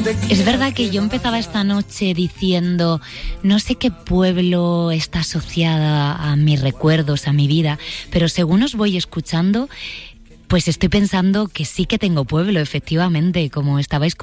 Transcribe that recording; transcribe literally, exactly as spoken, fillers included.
Es verdad que yo empezaba esta noche diciendo, no sé qué pueblo está asociada a mis recuerdos, a mi vida, pero según os voy escuchando, pues estoy pensando que sí que tengo pueblo, efectivamente, como estabais